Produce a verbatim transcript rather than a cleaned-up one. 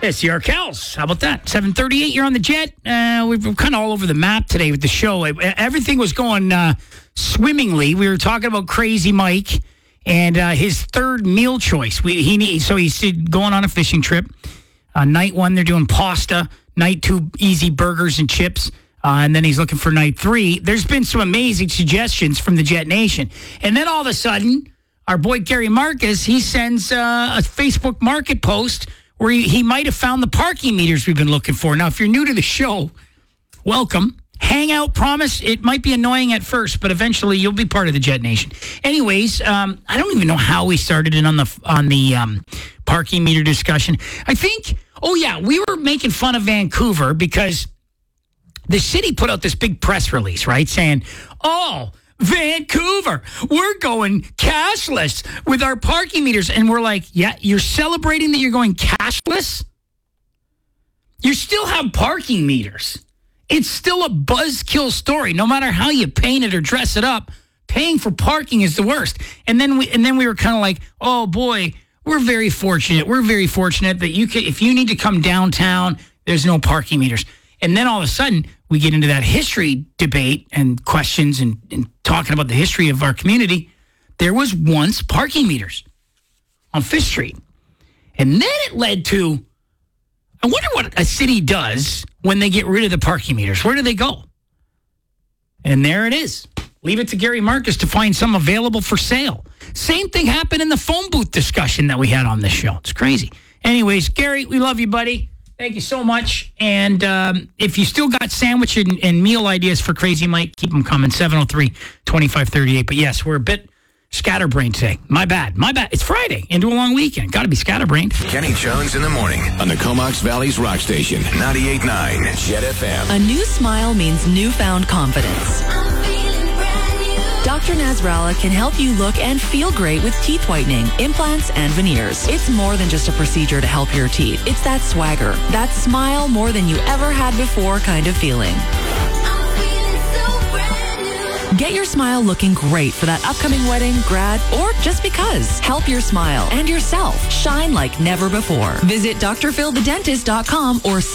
It's the Arkells. How about that? seven thirty-eight, you're on the Jet. Uh, we're kind of all over the map today with the show. Everything was going uh, swimmingly. We were talking about Crazy Mike and uh, his third meal choice. We, he need, So he's going on a fishing trip. Uh, night one, they're doing pasta. Night two, easy burgers and chips. Uh, and then he's looking for night three. There's been some amazing suggestions from the Jet Nation. And then all of a sudden, our boy Gary Marcus, he sends uh, a Facebook Market post where he, he might have found the parking meters we've been looking for. Now, if you're new to the show, welcome. Hangout, promise. It might be annoying at first, but eventually you'll be part of the Jet Nation. Anyways, um, I don't even know how we started in on the on the um, parking meter discussion. I think, oh yeah, we were making fun of Vancouver because the city put out this big press release, right, saying, oh, Vancouver, we're going cashless with our parking meters. And we're like, yeah, you're celebrating that you're going cashless? You still have parking meters. It's still a buzzkill story. No matter how you paint it or dress it up, paying for parking is the worst. And then we and then we were kind of like, oh boy, we're very fortunate. We're very fortunate that you can, if you need to come downtown, there's no parking meters. And then all of a sudden, we get into that history debate and questions and, and talking about the history of our community. There was once parking meters on Fifth Street. And then it led to, I wonder what a city does when they get rid of the parking meters. Where do they go? And there it is. Leave it to Gary Marcus to find some available for sale. Same thing happened in the phone booth discussion that we had on this show. It's crazy. Anyways, Gary, we love you, buddy. Thank you so much. And um, if you still got sandwich and, and meal ideas for Crazy Mike, keep them coming. seven oh three, twenty-five thirty-eight. But yes, we're a bit scatterbrained today. My bad. My bad. It's Friday into a long weekend. Got to be scatterbrained. Kenny Jones in the morning on the Comox Valley's Rock Station. ninety-eight point nine Jet F M. A new smile means newfound confidence. Doctor Nasrallah can help you look and feel great with teeth whitening, implants, and veneers. It's more than just a procedure to help your teeth. It's that swagger, that smile more than you ever had before kind of feeling. Get your smile looking great for that upcoming wedding, grad, or just because. Help your smile and yourself shine like never before. Visit D R phil the dentist dot com or